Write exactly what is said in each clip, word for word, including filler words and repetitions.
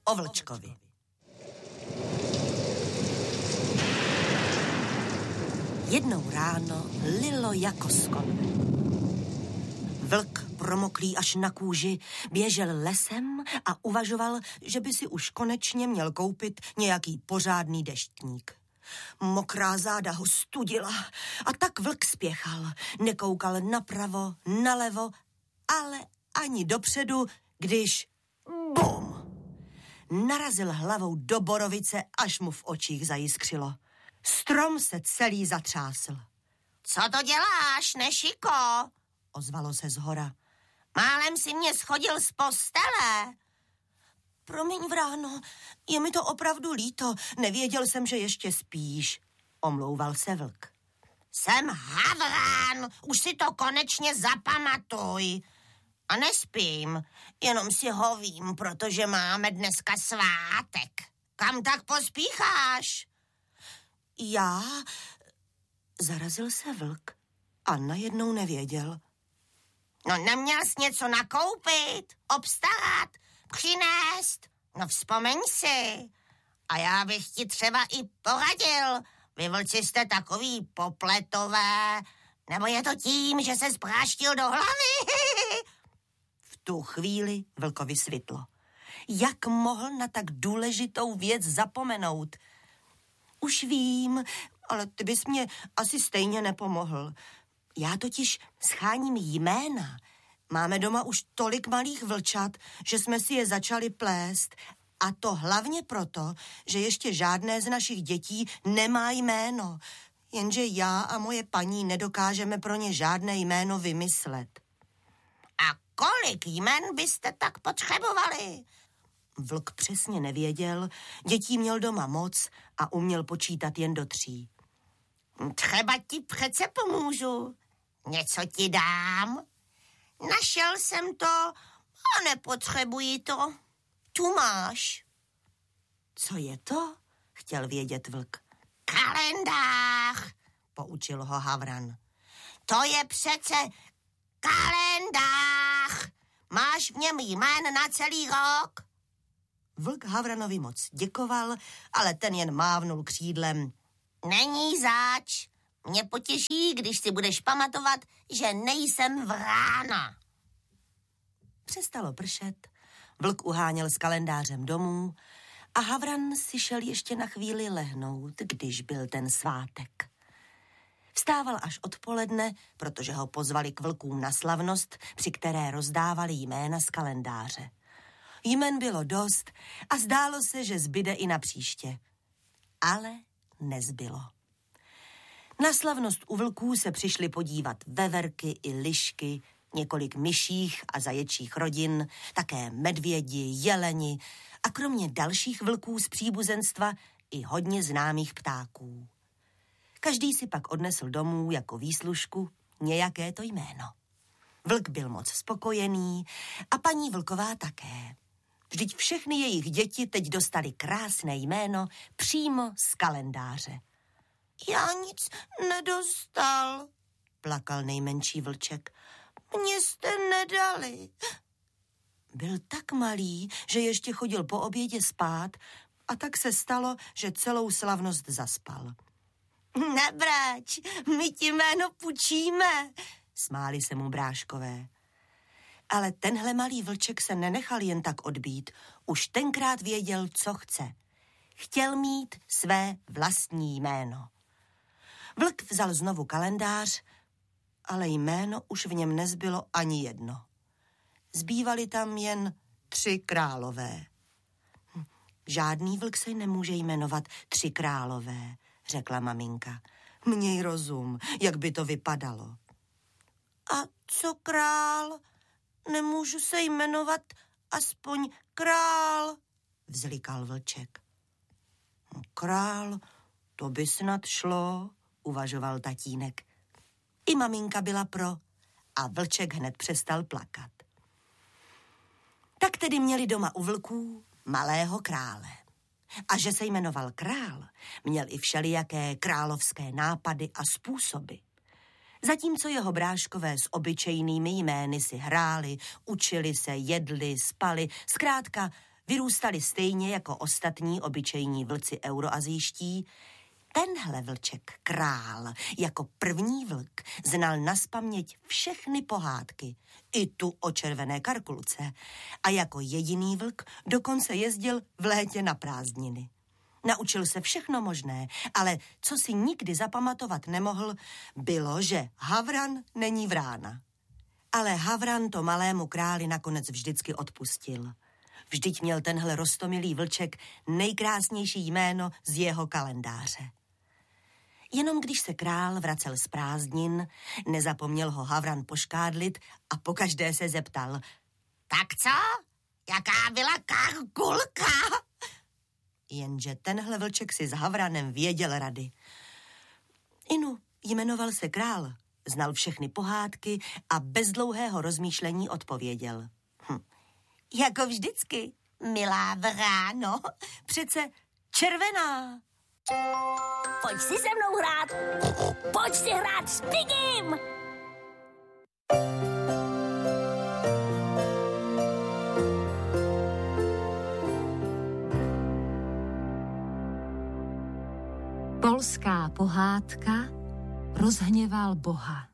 o vlčkovi. Jednou ráno lilo jako z konve. Vlk, promoklý až na kůži, běžel lesem a uvažoval, že by si už konečně měl koupit nějaký pořádný deštník. Mokrá záda ho studila a tak vlk spěchal. Nekoukal napravo, nalevo, ale ani dopředu, když bum! Narazil hlavou do borovice, až mu v očích zajiskřilo. Strom se celý zatřásl. Co to děláš, nešiko? Ozvalo se zhora. Málem si mě schodil z postele. Promiň, vráno, je mi to opravdu líto. Nevěděl jsem, že ještě spíš. Omlouval se vlk. Jsem Havran, už si to konečně zapamatuj. A nespím, jenom si hovím, protože máme dneska svátek. Kam tak pospícháš? Já? Zarazil se vlk a najednou nevěděl. No neměl jsi něco nakoupit, obstarat, přinést? No vzpomeň si. A já bych ti třeba i poradil. Vy vlci jste takový popletové. Nebo je to tím, že se spráštil do hlavy? V tu chvíli vlkovi svitlo. Jak mohl na tak důležitou věc zapomenout? Už vím, ale ty bys mě asi stejně nepomohl. Já totiž scháním jména. Máme doma už tolik malých vlčat, že jsme si je začali plést. A to hlavně proto, že ještě žádné z našich dětí nemá jméno. Jenže já a moje paní nedokážeme pro ně žádné jméno vymyslet. A kolik jmen byste tak potřebovali? Vlk přesně nevěděl, dětí měl doma moc a uměl počítat jen do tří. Třeba ti přece pomůžu. Něco ti dám. Našel jsem to a nepotřebuji to. Tu máš. Co je to? Chtěl vědět vlk. Kalendář, poučil ho Havran. To je přece kalendář. Máš v něm jmén na celý rok. Vlk Havranovi moc děkoval, ale ten jen mávnul křídlem. Není zač. Mě potěší, když si budeš pamatovat, že nejsem vrána. Přestalo pršet, vlk uháněl s kalendářem domů a Havran si šel ještě na chvíli lehnout, když byl ten svátek. Vstával až odpoledne, protože ho pozvali k vlkům na slavnost, při které rozdávali jména z kalendáře. Jmen bylo dost a zdálo se, že zbyde i na příště. Ale nezbylo. Na slavnost u vlků se přišli podívat veverky i lišky, několik myších a zaječích rodin, také medvědi, jeleni a kromě dalších vlků z příbuzenstva i hodně známých ptáků. Každý si pak odnesl domů jako výslužku nějaké to jméno. Vlk byl moc spokojený a paní vlková také. Vždyť všechny jejich děti teď dostali krásné jméno přímo z kalendáře. Já nic nedostal, plakal nejmenší vlček. Mně jste nedali. Byl tak malý, že ještě chodil po obědě spát a tak se stalo, že celou slavnost zaspal. Nebrať, my ti jméno půjčíme, smáli se mu bráškové. Ale tenhle malý vlček se nenechal jen tak odbít. Už tenkrát věděl, co chce. Chtěl mít své vlastní jméno. Vlk vzal znovu kalendář, ale jméno už v něm nezbylo ani jedno. Zbývaly tam jen tři králové. Žádný vlk se nemůže jmenovat tři králové, řekla maminka. Měj rozum, jak by to vypadalo. A co král? Nemůžu se jmenovat aspoň král, vzlikal vlček. Král, to by snad šlo, uvažoval tatínek. I maminka byla pro a vlček hned přestal plakat. Tak tedy měli doma u vlků malého krále. A že se jmenoval král, měl i všelijaké královské nápady a způsoby. Zatímco jeho bráškové s obyčejnými jmény si hráli, učili se, jedli, spali, zkrátka vyrůstali stejně jako ostatní obyčejní vlci euroazijští. Tenhle vlček, král, jako první vlk, znal nazpaměť všechny pohádky, i tu o červené karkulce, a jako jediný vlk dokonce jezdil v létě na prázdniny. Naučil se všechno možné, ale co si nikdy zapamatovat nemohl, bylo, že Havran není vrána. Ale Havran to malému králi nakonec vždycky odpustil. Vždyť měl tenhle roztomilý vlček nejkrásnější jméno z jeho kalendáře. Jenom když se král vracel z prázdnin, nezapomněl ho Havran poškádlit a pokaždé se zeptal: Tak co? Jaká byla karkulka? Jenže tenhle vlček si s Havranem věděl rady. Inu, jmenoval se král, znal všechny pohádky a bez dlouhého rozmýšlení odpověděl. Hm. Jako vždycky, milá vráno, přece červená. Pojď si se mnou hrát. Pojď si hrát s Pigim. Polská pohádka Rozhněval Boha.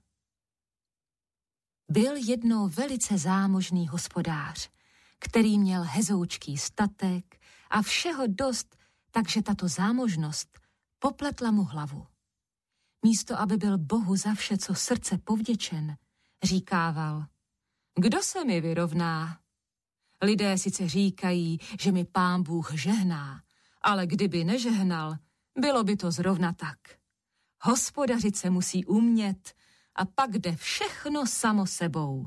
Byl jednou velice zámožný hospodář, který měl hezoučký statek a všeho dost, takže tato zámožnost popletla mu hlavu. Místo, aby byl Bohu za vše, co srdce povděčen, říkával: Kdo se mi vyrovná? Lidé sice říkají, že mi Pán Bůh žehná, ale kdyby nežehnal, bylo by to zrovna tak. Hospodařit se musí umět a pak jde všechno samo sebou.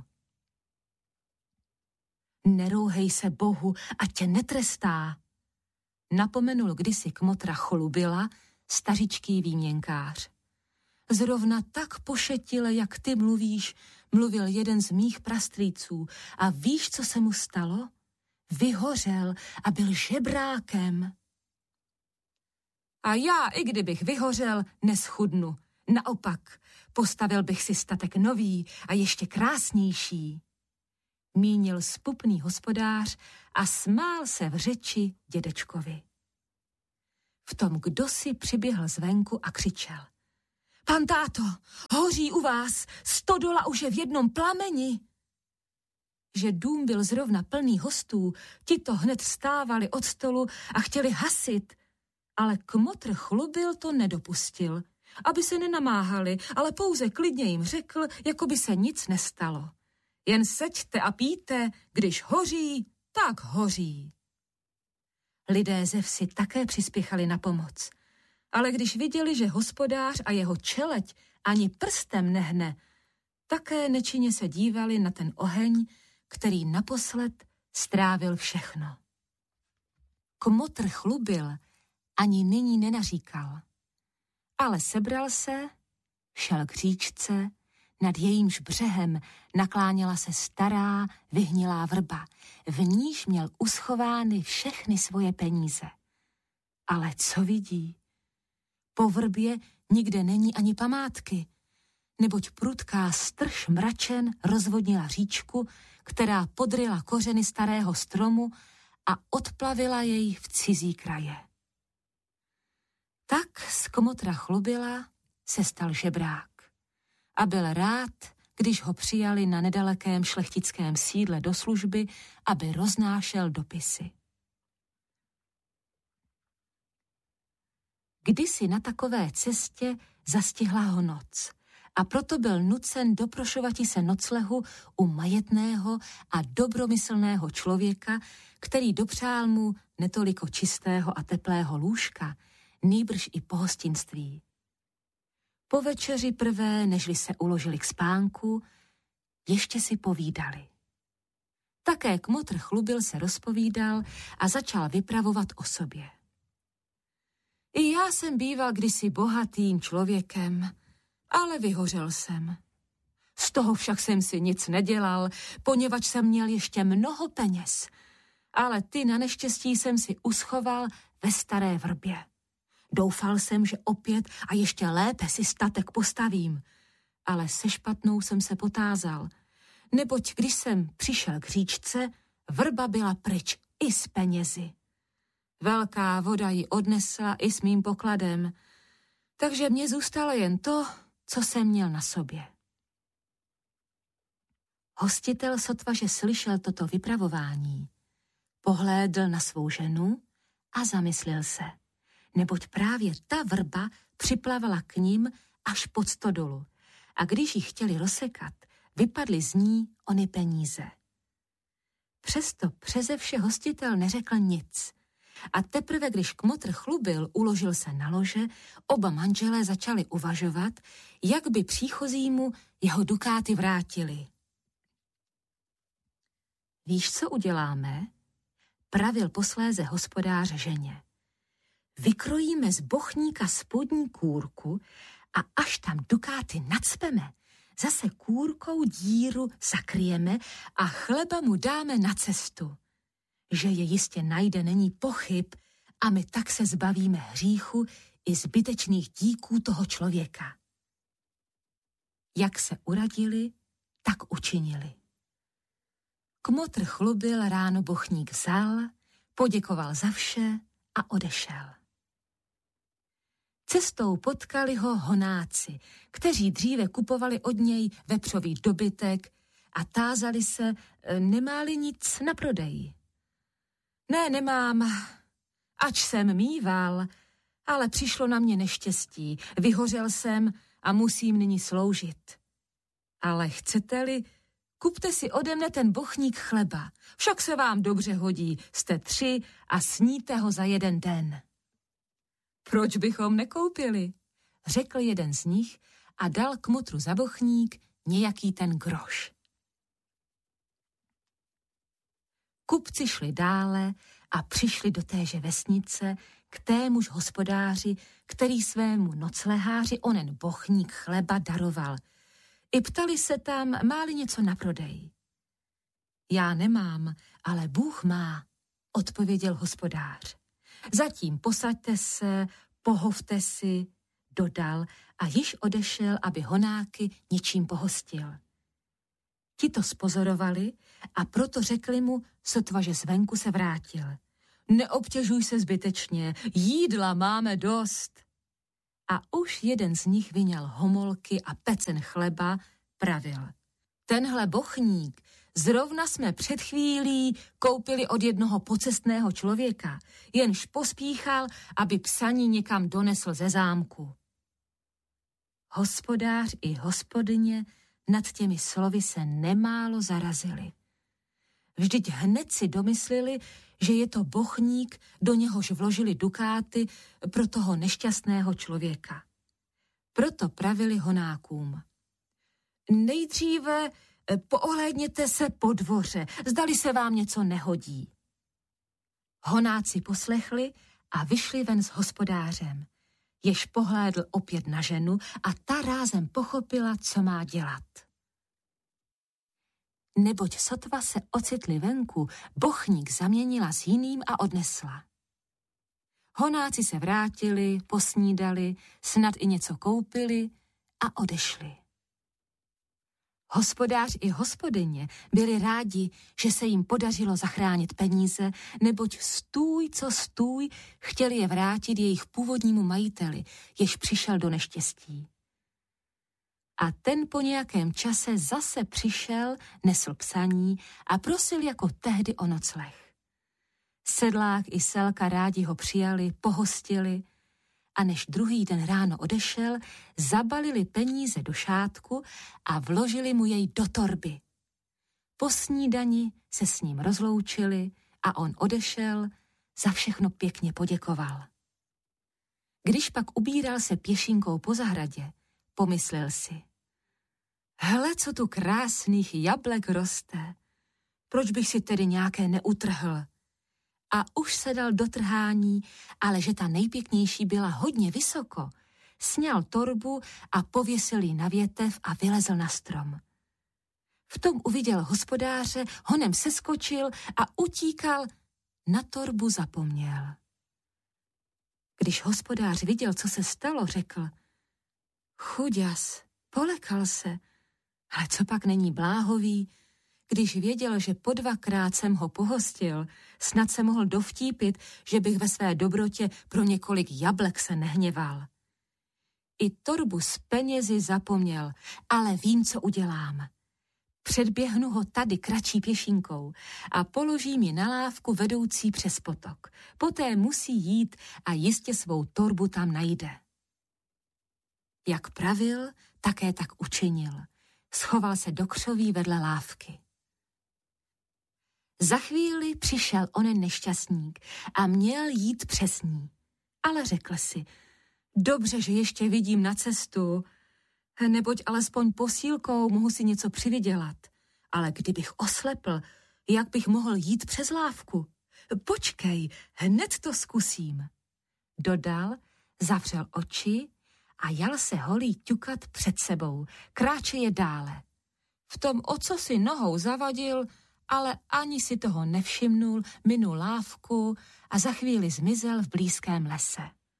Nerouhej se Bohu, ať tě netrestá, napomenul kdysi kmotra Chlubila, stařičký výměnkář. Zrovna tak pošetile, jak ty mluvíš, mluvil jeden z mých prastrýců a víš, co se mu stalo? Vyhořel a byl žebrákem. A já, i kdybych vyhořel, neschudnu. Naopak, postavil bych si statek nový a ještě krásnější. Mínil spupný hospodář a smál se v řeči dědečkovi. V tom kdosi přiběhl zvenku a křičel: Pan táto, hoří u vás, stodola už je v jednom plameni. Že dům byl zrovna plný hostů, ti to hned vstávali od stolu a chtěli hasit, ale kmotr Chlubil to nedopustil, aby se nenamáhali, ale pouze klidně jim řekl, jako by se nic nestalo. Jen seďte a pijte, když hoří, tak hoří. Lidé ze vsi také přispěchali na pomoc, ale když viděli, že hospodář a jeho čeleť ani prstem nehne, také nečinně se dívali na ten oheň, který naposled strávil všechno. Kmotr Chlubil ani nyní nenaříkal, ale sebral se, šel k říčce, nad jejímž břehem nakláněla se stará, vyhnilá vrba, v níž měl uschovány všechny svoje peníze. Ale co vidí? Po vrbě nikde není ani památky, neboť prudká strž mračen rozvodnila říčku, která podryla kořeny starého stromu a odplavila jej v cizí kraje. Tak z kmotra Chlubila se stal žebrák a byl rád, když ho přijali na nedalekém šlechtickém sídle do služby, aby roznášel dopisy. Kdysi na takové cestě zastihla ho noc a proto byl nucen doprošovati se noclehu u majetného a dobromyslného člověka, který dopřál mu netoliko čistého a teplého lůžka, nýbrž i pohostinství. Po večeři prvé, nežli se uložili k spánku, ještě si povídali. Také kmotr Chlubil se rozpovídal a začal vypravovat o sobě. I já jsem býval kdysi bohatým člověkem, ale vyhořel jsem. Z toho však jsem si nic nedělal, poněvadž jsem měl ještě mnoho peněz, ale ty na neštěstí jsem si uschoval ve staré vrbě. Doufal jsem, že opět a ještě lépe si statek postavím, ale se špatnou jsem se potázal, neboť když jsem přišel k říčce, vrba byla pryč i s penězi. Velká voda ji odnesla i s mým pokladem, takže mně zůstalo jen to, co jsem měl na sobě. Hostitel sotva, že slyšel toto vypravování, pohlédl na svou ženu a zamyslel se, neboť právě ta vrba připlavala k ním až pod stodolu a když ji chtěli rozsekat, vypadly z ní ony peníze. Přesto přeze vše hostitel neřekl nic a teprve, když kmotr chlubil, uložil se na lože, oba manželé začali uvažovat, jak by příchozímu jeho dukáty vrátili. Víš, co uděláme? Pravil posléze hospodář ženě. Vykrojíme z bochníka spodní kůrku a až tam dukáty nacpeme, zase kůrkou díru zakryjeme a chleba mu dáme na cestu. Že je jistě najde, není pochyb a my tak se zbavíme hříchu i zbytečných díků toho člověka. Jak se uradili, tak učinili. Kmotr chlubil, ráno bochník vzal, poděkoval za vše a odešel. Cestou potkali ho honáci, kteří dříve kupovali od něj vepřový dobytek a tázali se, nemá-li nic na prodej. Ne, nemám, ač jsem mýval, ale přišlo na mě neštěstí, vyhořel jsem a musím nyní sloužit. Ale chcete-li, kupte si ode mne ten bochník chleba, však se vám dobře hodí, jste tři a sníte ho za jeden den. Proč bychom nekoupili? Řekl jeden z nich a dal kmotru za bochník nějaký ten groš. Kupci šli dále a přišli do téže vesnice k témuž hospodáři, který svému nocleháři onen bochník chleba daroval. I ptali se tam, má-li něco na prodej. Já nemám, ale Bůh má, odpověděl hospodář. Zatím posaďte se, pohovte si, dodal a již odešel, aby honáky něčím pohostil. Ti to spozorovali a proto řekli mu, sotva že zvenku se vrátil. Neobtěžuj se zbytečně, jídla máme dost. A už jeden z nich vyňal homolky a pecen chleba, pravil. Tenhle bochník zrovna jsme před chvílí koupili od jednoho pocestného člověka, jenž pospíchal, aby psaní někam donesl ze zámku. Hospodář i hospodyně nad těmi slovy se nemálo zarazili. Vždyť hned si domysleli, že je to bochník, do něhož vložili dukáty pro toho nešťastného člověka. Proto pravili honákům. Nejdříve poohlédněte se po dvoře, zdali se vám něco nehodí. Honáci poslechli a vyšli ven s hospodářem, jež pohlédl opět na ženu a ta rázem pochopila, co má dělat. Neboť sotva se ocitli venku, bochník zaměnila s jiným a odnesla. Honáci se vrátili, posnídali, snad i něco koupili a odešli. Hospodář i hospodyně byli rádi, že se jim podařilo zachránit peníze, neboť stůj co stůj chtěli je vrátit jejich původnímu majiteli, jež přišel do neštěstí. A ten po nějakém čase zase přišel, nesl psaní a prosil jako tehdy o nocleh. Sedlák i selka rádi ho přijali, pohostili a než druhý den ráno odešel, zabalili peníze do šátku a vložili mu jej do torby. Po snídani se s ním rozloučili a on odešel, za všechno pěkně poděkoval. Když pak ubíral se pěšinkou po zahradě, pomyslel si. Hele, co tu krásných jablek roste. Proč bych si tedy nějaké neutrhl? A už se dal do trhání, ale že ta nejpěknější byla hodně vysoko, sňal torbu a pověsil ji na větev a vylezl na strom. V tom uviděl hospodáře, honem seskočil a utíkal, na torbu zapomněl. Když hospodář viděl, co se stalo, řekl, chuďas, polekal se, ale co pak není bláhový, Když věděl, že po dvakrát jsem ho pohostil, snad se mohl dovtípit, že bych ve své dobrotě pro několik jablek se nehněval. I torbu s penězi zapomněl, ale vím, co udělám. Předběhnu ho tady kratší pěšinkou a položím ji na lávku vedoucí přes potok. Poté musí jít a jistě svou torbu tam najde. Jak pravil, také tak učinil. Schoval se do křoví vedle lávky. Za chvíli přišel onen nešťastník a měl jít přes ní. Ale řekl si, dobře, že ještě vidím na cestu, neboť alespoň posílkou mohu si něco přivydělat. Ale kdybych oslepl, jak bych mohl jít přes lávku? Počkej, hned to zkusím. Dodal, zavřel oči a jal se holý ťukat před sebou, kráčeje dále. V tom, o co si nohou zavadil, ale ani si toho nevšimnul, minul lávku a za chvíli zmizel v blízkém lese.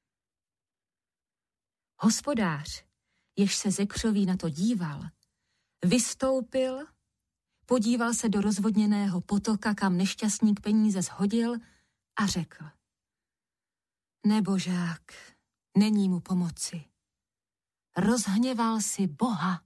Hospodář, jež se ze křoví na to díval, vystoupil, podíval se do rozvodněného potoka, kam nešťastník peníze shodil a řekl: Nebožák, není mu pomoci. Rozhněval si Boha.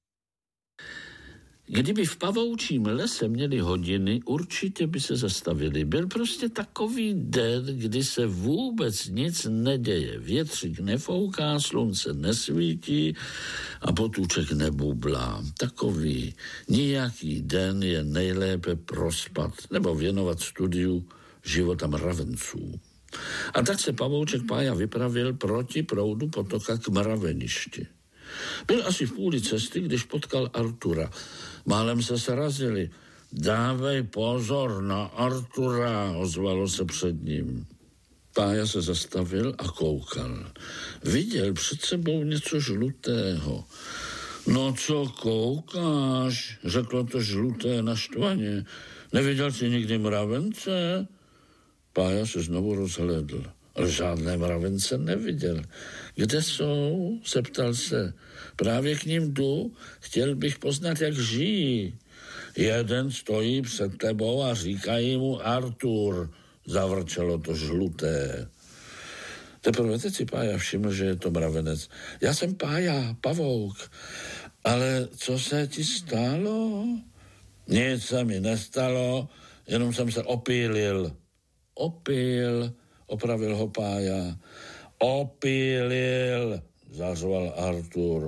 Kdyby v pavoučím lese měli hodiny, určitě by se zastavili. Byl prostě takový den, kdy se vůbec nic neděje. Větřík nefouká, slunce nesvítí a potůček nebublá. Takový nijaký den je nejlépe prospat nebo věnovat studiu života mravenců. A tak se pavouček Pája vypravil proti proudu potoka k mraveništi. Byl asi v půli cesty, když potkal Artura. Málem se srazili. Dávej pozor na Artura, ozvalo se před ním. Pája se zastavil a koukal. Viděl před sebou něco žlutého. No co koukáš, řeklo to žluté naštvaně. Neviděl jsi nikdy mravence? Pája se znovu rozhlédl, ale žádné mravence neviděl. Kde jsou? Zeptal se. Právě k ním jdu, chtěl bych poznat, jak žijí. Jeden stojí před tebou a říkají mu Artur, zavrčelo to žluté. Teprve teď si Pája všiml, že je to mravenec. Já jsem Pája, pavouk, ale co se ti stalo? Nic se mi nestalo, jenom jsem se opílil. Opil, opravil ho Pája. Opílil, zařval Artur.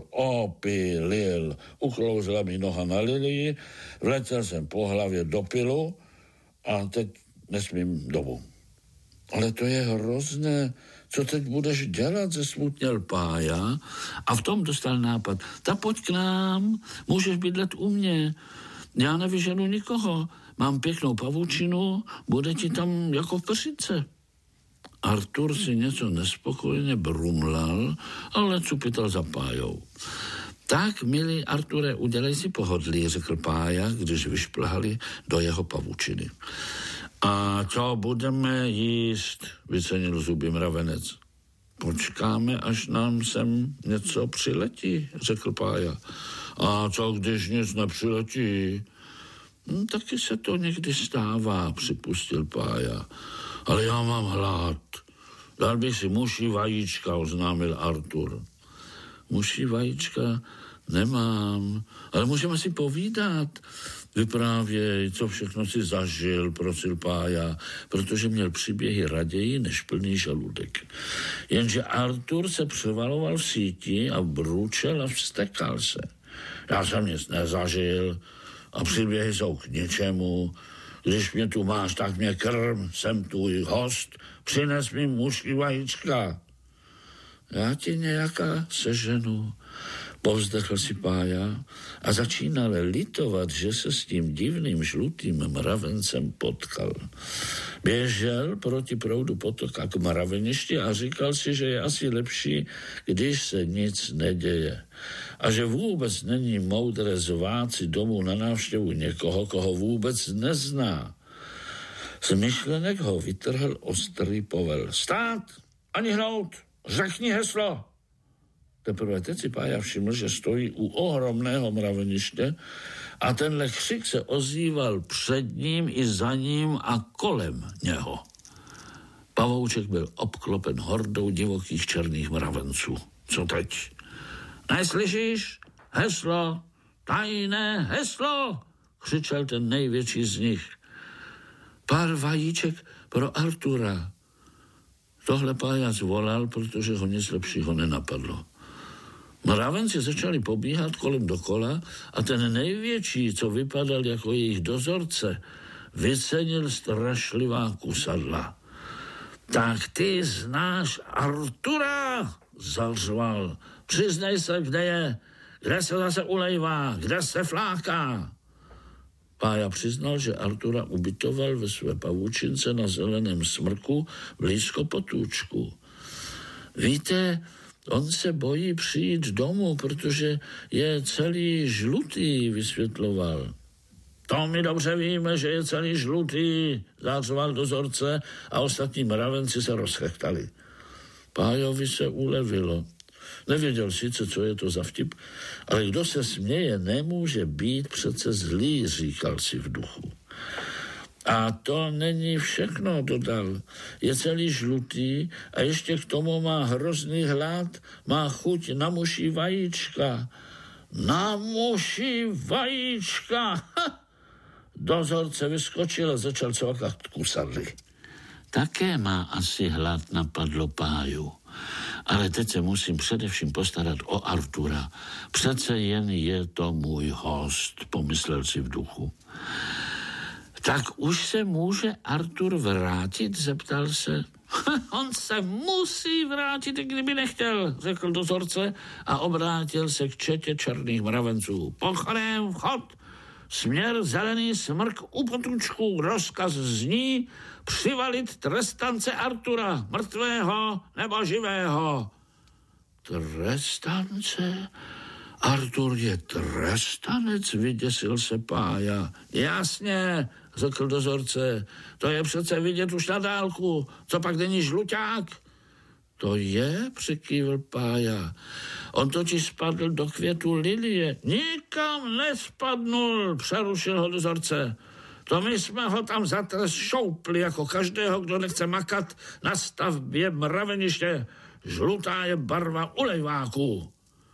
Opílil. Uklouzla mi noha na lilii, vletěl jsem po hlavě do pilu a teď nesmím domů. Ale to je hrozné. Co teď budeš dělat, zesmutněl Pája a v tom dostal nápad. Tak pojď k nám, můžeš bydlet u mě. Já nevyženu nikoho. Mám pěknou pavučinu, bude ti tam jako v prsince. Artur si něco nespokojně brumlal, ale cupital za Pájou. Tak, milý Arture, udělej si pohodlí, řekl Pája, když vyšplhali do jeho pavučiny. A co budeme jíst, vycenil zuby mravenec. Počkáme, až nám sem něco přiletí, řekl Pája. A co, když nic nepřiletí? Hm, taky se to někdy stává, připustil Pája. Ale já mám hlad. Dal bych si muší vajíčka, oznámil Artur. Muší vajíčka nemám, ale můžeme si povídat. Vyprávěj, co všechno si zažil, prosil Pája, protože měl příběhy raději než plný žaludek. Jenže Artur se převaloval v síti a bručel a vztekal se. Já jsem nic nezažil a příběhy jsou k ničemu. Když mě tu máš, tak mě krm, jsem tvůj host, přines mi muží vajíčka. Já ti nějaká seženu, povzdechl si Pája a začínal litovat, že se s tím divným žlutým mravencem potkal. Běžel proti proudu potoka k mraveništi a říkal si, že je asi lepší, když se nic neděje. A že vůbec není moudré zvát si domů na návštěvu někoho, koho vůbec nezná. Z myšlenek ho vytrhl ostrý povel. Stát, ani hnout, řekni heslo. Teprve teď si Pája všiml, že stojí u ohromného mraveniště A tenhle křik se ozýval před ním i za ním a kolem něho. Pavouček byl obklopen hordou divokých černých mravenců. Co teď? Neslyšíš? Heslo! Tajné heslo! Křičel ten největší z nich. Pár vajíček pro Artura. Tohle pájac volal, protože ho nic lepšího nenapadlo. Mravenci začali pobíhat kolem dokola a ten největší, co vypadal jako jejich dozorce, vycenil strašlivá kusadla. Tak ty znáš Artura, zařval. Přiznej se, kde je, kde se zase ulejvá, kde se fláká. Pája přiznal, že Artura ubytoval ve své pavučince na zeleném smrku blízko potůčku. Víte, on se bojí přijít domů, protože je celý žlutý, vysvětloval. To my dobře víme, že je celý žlutý, zářval dozorce a ostatní mravenci se rozchechtali. Pájovi se ulevilo. Nevěděl sice, co je to za vtip, ale kdo se směje, nemůže být přece zlý, říkal si v duchu. A to není všechno, dodal. Je celý žlutý a ještě k tomu má hrozný hlad, má chuť na muší vajíčka. Na muší vajíčka! Ha! Dozorce vyskočil a začal cvakat kusadly. Také má asi hlad, napadlo Páju. Ale teď se musím především postarat o Artura. Přece jen je to můj host, pomyslel si v duchu. Tak už se může Artur vrátit, zeptal se. On se musí vrátit, i kdyby nechtěl, řekl dozorce a obrátil se k četě černých mravenců. Pochodem vchod, směr zelený smrk u potůčku, rozkaz zní přivalit trestance Artura, mrtvého nebo živého. Trestance? Artur je trestanec, vyděsil se Pája. Jasně, řekl dozorce, to je přece vidět už na dálku, co pak není žluťák? To je, přikývl Pája. On totiž spadl do květu lilie. Nikam nespadnul, přerušil ho dozorce. To my jsme ho tam za trest šoupli, jako každého, kdo nechce makat na stavbě mraveniště. Žlutá je barva ulejváků.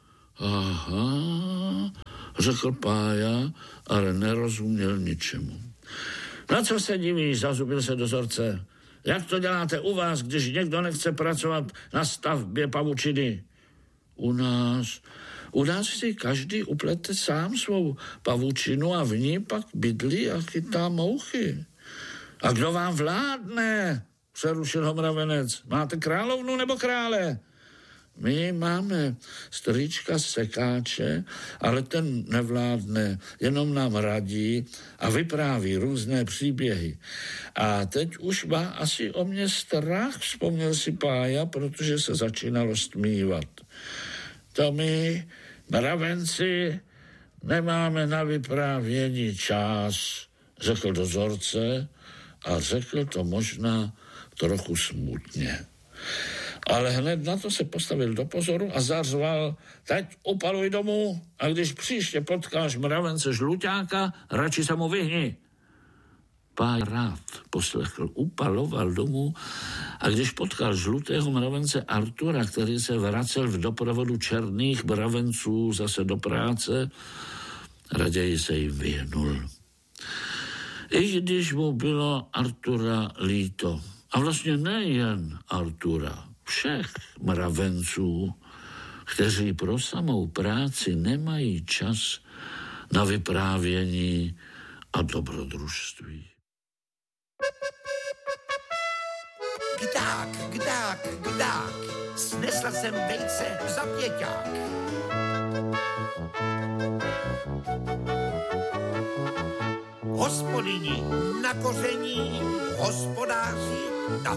Aha, řekl Pája, ale nerozuměl ničemu. Na co se divíš, zazubil se dozorce. Jak to děláte u vás, když někdo nechce pracovat na stavbě pavučiny? U nás, u nás si každý uplete sám svou pavučinu a v ní pak bydlí a chytá mouchy. A kdo vám vládne? Přerušil ho mravenec. Máte královnu nebo krále? My máme strýčka sekáče, ale ten nevládne, jenom nám radí a vypráví různé příběhy. A teď už má asi o mě strach, vzpomněl si Pája, protože se začínalo stmívat. To my, mravenci, nemáme na vyprávění čas, řekl dozorce a řekl to možná trochu smutně. Ale hned na to se postavil do pozoru a zařval, teď upaluj domů a když příště potkáš mravence žluťáka, radši se mu vyhni. Pája rád poslechl, upaloval domů a když potkal žlutého mravence Artura, který se vracel v doprovodu černých mravenců zase do práce, raději se jim vyhnul. I když mu bylo Artura líto, a vlastně nejen Artura, všech mravenců, kteří pro samou práci nemají čas na vyprávění a dobrodružství. Kdák, kdák, kdák, snesla jsem vejce za pěťák. Hospodyni na koření, hospodáři na